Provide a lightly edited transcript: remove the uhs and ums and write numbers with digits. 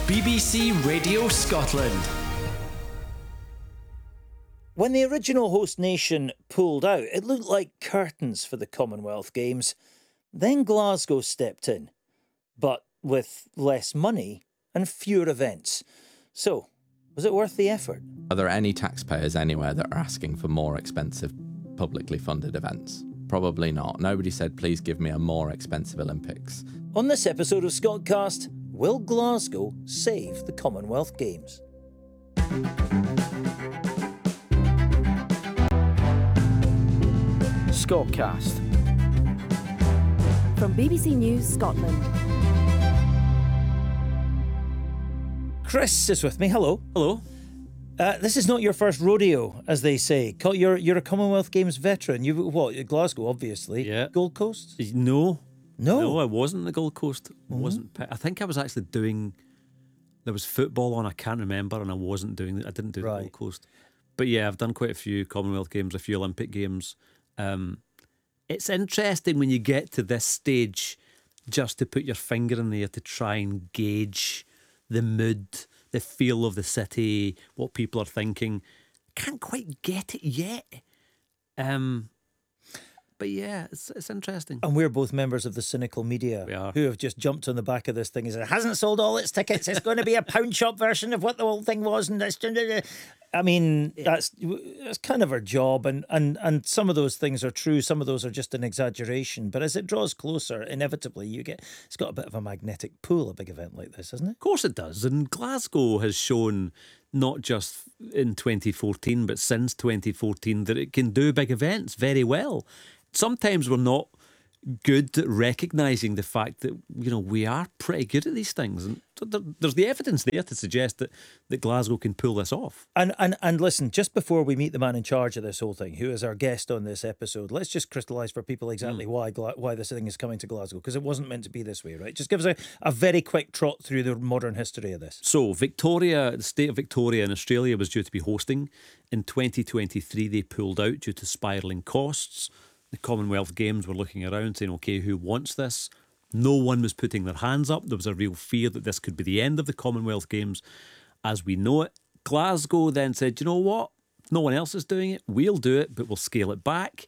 BBC Radio Scotland. When the original host nation pulled out, it looked like curtains for the Commonwealth Games. Then Glasgow stepped in, but with less money and fewer events. So, was it worth the effort? Are there any taxpayers anywhere that are asking for more expensive publicly funded events? Probably not. Nobody said, please give me a more expensive Olympics. On this episode of Scotcast, will Glasgow save the Commonwealth Games? Scotcast. From BBC News Scotland. Chris is with me. Hello. Hello. This is not your first rodeo, as they say. You're a Commonwealth Games veteran. Glasgow, obviously. Yeah. Gold Coast? No, No. I wasn't the Gold Coast. I think I was actually doing. There was football on. I can't remember, and I didn't do the Gold Coast. But yeah, I've done quite a few Commonwealth Games, a few Olympic Games. It's interesting when you get to this stage, just to put your finger in there to try and gauge the mood, the feel of the city, what people are thinking. Can't quite get it yet. But yeah, it's interesting. And we're both members of the cynical media We are. who have just jumped on the back of this thing and said, it hasn't sold all its tickets. It's going to be a pound shop version of what the whole thing was. And I mean, that's kind of our job. And some of those things are true. Some of those are just an exaggeration. But as it draws closer, inevitably, it's got a bit of a magnetic pull, a big event like this, isn't it? Of course it does. And Glasgow has shown, not just in 2014, but since 2014, that it can do big events very well. Sometimes we're not good at recognising the fact that, we are pretty good at these things. And there's the evidence there to suggest that Glasgow can pull this off. And listen, just before we meet the man in charge of this whole thing, who is our guest on this episode, let's just crystallise for people exactly why this thing is coming to Glasgow, because it wasn't meant to be this way, right? Just give us a very quick trot through the modern history of this. So the state of Victoria in Australia was due to be hosting. In 2023, they pulled out due to spiralling costs. The Commonwealth Games were looking around saying, OK, who wants this? No one was putting their hands up. There was a real fear that this could be the end of the Commonwealth Games as we know it. Glasgow then said, you know what? No one else is doing it. We'll do it, but we'll scale it back.